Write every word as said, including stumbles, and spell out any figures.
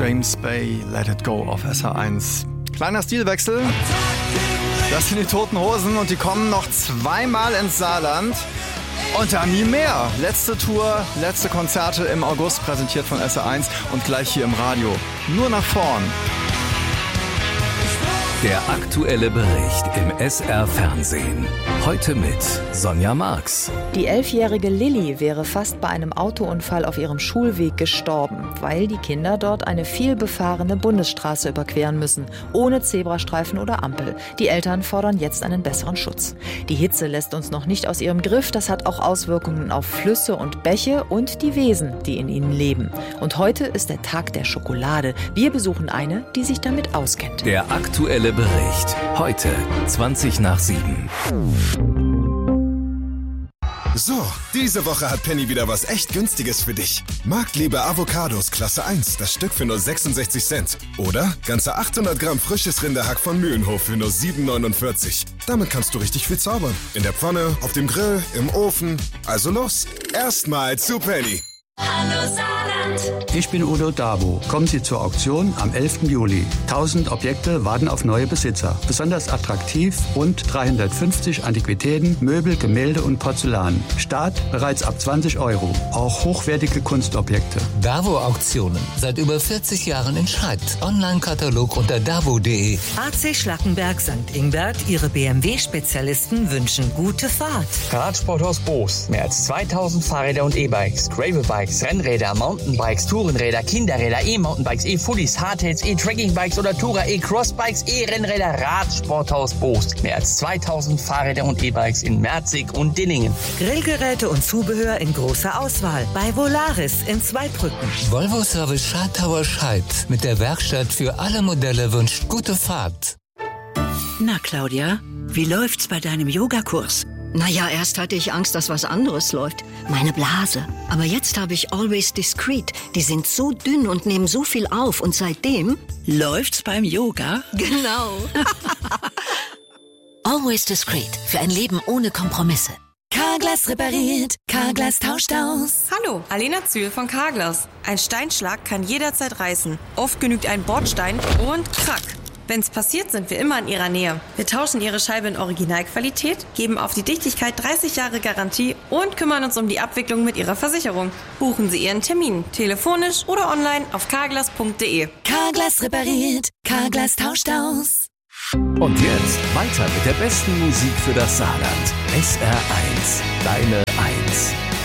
James Bay, Let It Go auf S H eins. Kleiner Stilwechsel. Das sind die Toten Hosen und die kommen noch zweimal ins Saarland. Und dann nie mehr. Letzte Tour, letzte Konzerte im August, präsentiert von S H eins und gleich hier im Radio. Nur nach vorn. Der aktuelle Bericht im S R-Fernsehen. Heute mit Sonja Marx. Die elfjährige Lilly wäre fast bei einem Autounfall auf ihrem Schulweg gestorben, weil die Kinder dort eine vielbefahrene Bundesstraße überqueren müssen, ohne Zebrastreifen oder Ampel. Die Eltern fordern jetzt einen besseren Schutz. Die Hitze lässt uns noch nicht aus ihrem Griff. Das hat auch Auswirkungen auf Flüsse und Bäche und die Wesen, die in ihnen leben. Und heute ist der Tag der Schokolade. Wir besuchen eine, die sich damit auskennt. Der aktuelle Bericht. Heute zwanzig nach sieben. So, diese Woche hat Penny wieder was echt Günstiges für dich. Marktliebe Avocados Klasse eins, das Stück für nur sechsundsechzig Cent. Oder ganze achthundert Gramm frisches Rinderhack von Mühlenhof für nur sieben neunundvierzig. Damit kannst du richtig viel zaubern. In der Pfanne, auf dem Grill, im Ofen. Also los, erstmal zu Penny. Hallo Saarland. Ich bin Udo Dabo. Kommen Sie zur Auktion am elften Juli. tausend Objekte warten auf neue Besitzer. Besonders attraktiv rund dreihundertfünfzig Antiquitäten, Möbel, Gemälde und Porzellan. Start bereits ab zwanzig Euro. Auch hochwertige Kunstobjekte. Davo Auktionen. Seit über vierzig Jahren in Scheid. Online-Katalog unter davo punkt de. A C Schlackenberg Sankt Ingbert, Ihre B M W-Spezialisten wünschen gute Fahrt. Radsporthaus Boos. Mehr als zweitausend Fahrräder und E-Bikes, Gravelbikes, Rennräder, Mountainbikes, Tourenräder, Kinderräder, E-Mountainbikes, E-Fullies, Hardtails, E-Trackingbikes oder Tourer, E-Crossbikes, E-Rennräder, Radsporthaus Boos. Mehr als zweitausend Fahrräder und E-Bikes in Merzig und Dillingen. Grillgeräte und Zubehör in großer Auswahl. Bei Volaris in Zweibrücken. Volvo Service Schartauer Scheid. Mit der Werkstatt für alle Modelle wünscht gute Fahrt. Na Claudia, wie läuft's bei deinem Yogakurs? Naja, erst hatte ich Angst, dass was anderes läuft. Meine Blase. Aber jetzt habe ich Always Discreet. Die sind so dünn und nehmen so viel auf. Und seitdem... Läuft's beim Yoga? Genau. Always Discreet. Für ein Leben ohne Kompromisse. Carglass repariert. Carglass tauscht aus. Hallo, Alena Zühl von Carglass. Ein Steinschlag kann jederzeit reißen. Oft genügt ein Bordstein und krack. Wenn's passiert, sind wir immer in Ihrer Nähe. Wir tauschen Ihre Scheibe in Originalqualität, geben auf die Dichtigkeit dreißig Jahre Garantie und kümmern uns um die Abwicklung mit Ihrer Versicherung. Buchen Sie Ihren Termin, telefonisch oder online auf carglass punkt de. Carglass repariert. Carglass tauscht aus. Und jetzt weiter mit der besten Musik für das Saarland. S R eins, deine eins.